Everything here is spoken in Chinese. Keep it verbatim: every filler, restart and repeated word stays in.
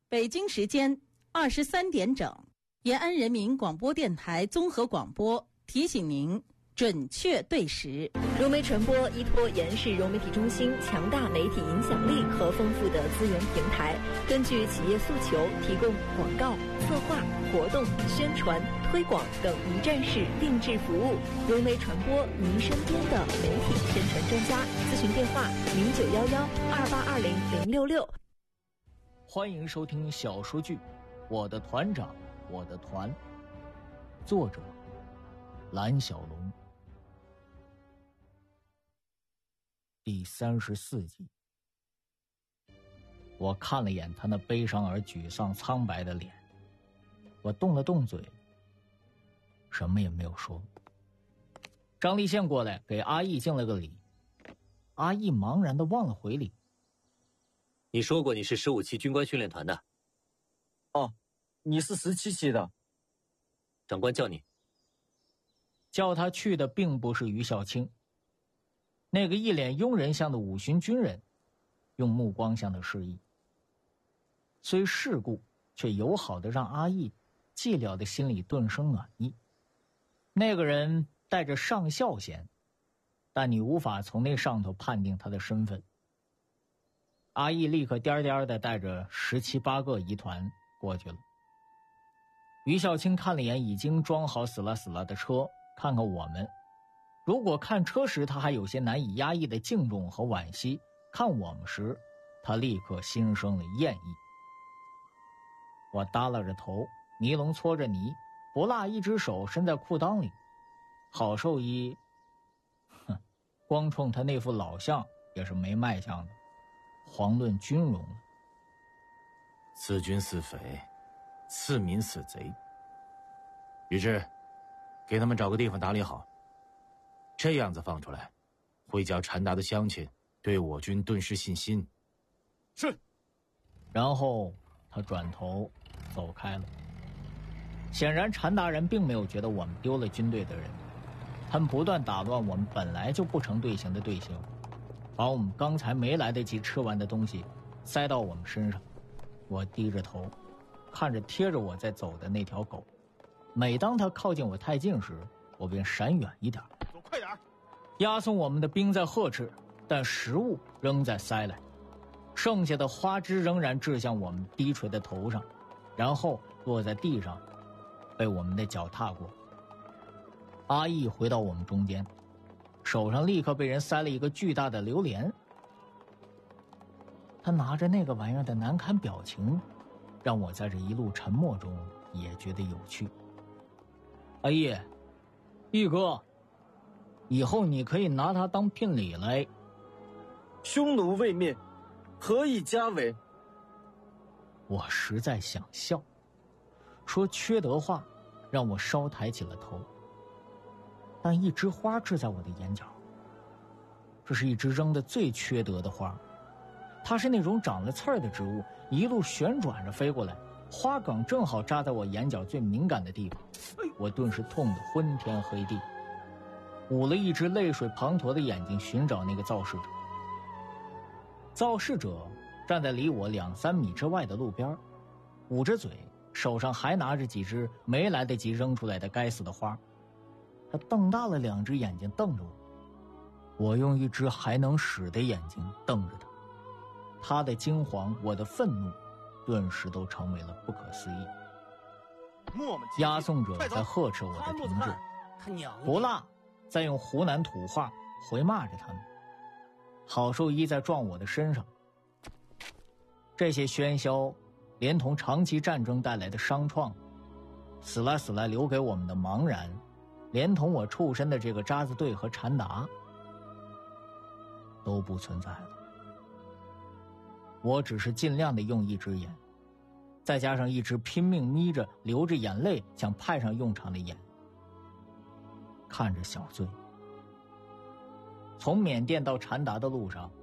北京时间二十三点整，延安人民广播电台综合广播提醒您准确对时。 融媒传播依托延世融媒体中心强大媒体影响力和丰富的资源平台，根据企业诉求提供广告、策划、活动、宣传、推广等一站式定制服务。融媒传播，您身边的媒体宣传专家。咨询电话：零九幺幺二八二零零六六。 欢迎收听小说剧《我的团长我的团》，作者蓝小龙，第三十四集。我看了眼他那悲伤而沮丧苍白的脸，我动了动嘴，什么也没有说。张立宪过来给阿义敬了个礼，阿义茫然地忘了回礼。 你说过你是十五期军官训练团的。 哦，你是十七期的。 长官叫你。 叫他去的并不是于孝清，那个一脸庸人相的五旬军人用目光向他示意，虽世故，却友好的让阿义寂寥的心里顿生暖意。那个人带着上校衔，但你无法从那上头判定他的身份。阿义立刻颠颠的带着十七八个疑团过去了。于孝清看了眼已经装好死了死了的车，看看我们，如果看车时他还有些难以压抑的敬重和惋惜，看我们时他立刻心生了厌意。我耷拉着头，尼龙搓着泥，不落一只手伸在裤裆里。郝寿一哼，光冲他那副老相也是没卖相的，遑论军容了。 此军似匪，此民似贼。于是给他们找个地方打理好，这样子放出来，会叫禅达的乡亲对我军顿失信心。 是。 然后他转头走开了。显然禅达人并没有觉得我们丢了军队的人，他们不断打乱我们本来就不成队形的队形，把我们刚才没来得及吃完的东西塞到我们身上。我低着头看着贴着我在走的那条狗，每当他靠近我太近时，我便闪远一点。 走快点！ 押送我们的兵在呵斥，但食物仍在塞来，剩下的花枝仍然掷向我们低垂的头上，然后落在地上，被我们的脚踏过。阿义回到我们中间，手上立刻被人塞了一个巨大的榴莲。他拿着那个玩意儿的难堪表情，让我在这一路沉默中也觉得有趣。阿义，义哥，以后你可以拿它当聘礼来。 匈奴未灭，何以家为？ 我实在想笑，说缺德话，让我稍抬起了头。但一枝花掷在我的眼角，这是一枝扔得最缺德的花，它是那种长了刺儿的植物，一路旋转着飞过来，花梗正好扎在我眼角最敏感的地方，我顿时痛得昏天黑地，捂了一只泪水滂沱的眼睛寻找那个造事者。造事者站在离我两三米之外的路边，捂着嘴，手上还拿着几只没来得及扔出来的该死的花。他瞪大了两只眼睛瞪着我，我用一只还能使的眼睛瞪着他。他的惊惶，我的愤怒，顿时都成为了不可思议。押送者在呵斥我的停滞，不辣在用湖南土话回骂着他们。郝寿一在撞我的身上。这些喧嚣连同长期战争带来的伤创，死来死来留给我们的茫然，连同我畜身的这个渣子队和禅达都不存在了。我只是尽量的用一只眼，再加上一只拼命眯着流着眼泪想派上用场的眼，看着小醉。从缅甸到禅达的路上，